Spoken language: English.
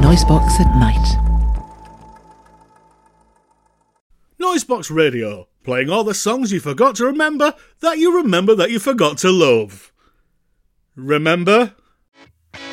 Noisebox at night. Noisebox Radio, playing all the songs you forgot to remember that you forgot to love. Remember?